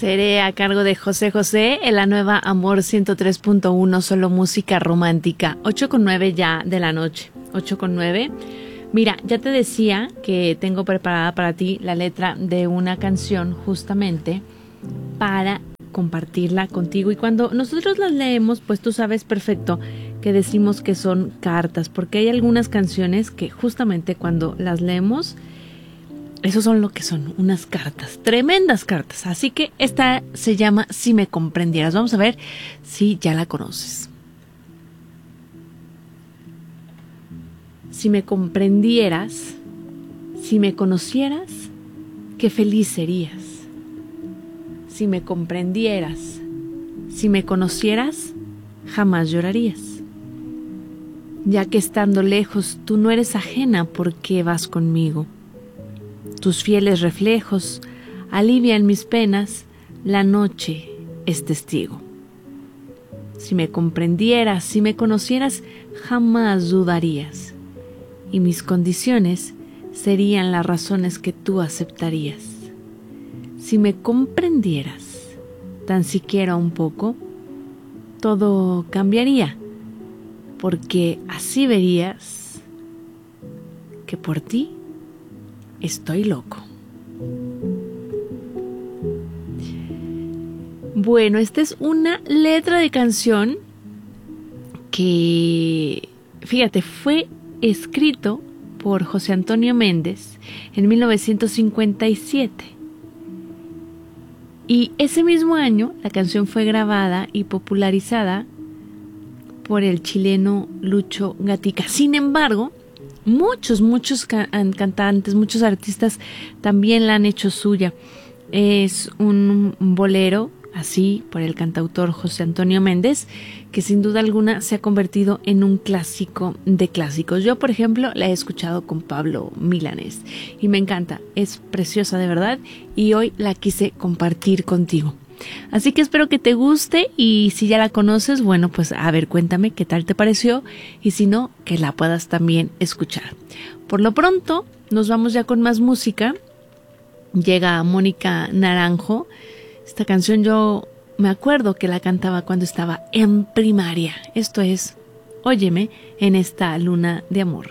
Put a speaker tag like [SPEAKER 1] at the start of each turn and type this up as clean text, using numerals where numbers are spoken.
[SPEAKER 1] Seré a cargo de José José en la nueva Amor 103.1, solo música romántica. 8:09 ya de la noche. 8:09. Mira, ya te decía que tengo preparada para ti la letra de una canción justamente para compartirla contigo. Y cuando nosotros las leemos, pues tú sabes perfecto que decimos que son cartas, porque hay algunas canciones que justamente cuando las leemos, eso son lo que son, unas cartas, tremendas cartas. Así que esta se llama Si me comprendieras. Vamos a ver si ya la conoces. Si me comprendieras, si me conocieras, qué feliz serías. Si me comprendieras, si me conocieras, jamás llorarías. Ya que estando lejos tú no eres ajena porque vas conmigo. Tus fieles reflejos alivian mis penas, la noche es testigo. Si me comprendieras, si me conocieras, jamás dudarías, y mis condiciones serían las razones que tú aceptarías. Si me comprendieras, tan siquiera un poco, todo cambiaría, porque así verías que por ti estoy loco. Bueno, esta es una letra de canción que, fíjate, fue escrito por José Antonio Méndez en 1957. Y ese mismo año la canción fue grabada y popularizada por el chileno Lucho Gatica. Sin embargo, muchos cantantes, muchos artistas también la han hecho suya. Es un bolero, así, por el cantautor José Antonio Méndez, que sin duda alguna se ha convertido en un clásico de clásicos. Yo, por ejemplo, la he escuchado con Pablo Milanés y me encanta, es preciosa de verdad y hoy la quise compartir contigo. Así que espero que te guste y si ya la conoces, bueno, pues a ver, cuéntame qué tal te pareció y si no, que la puedas también escuchar. Por lo pronto, nos vamos ya con más música. Llega Mónica Naranjo. Esta canción yo me acuerdo que la cantaba cuando estaba en primaria. Esto es Óyeme en esta luna de amor.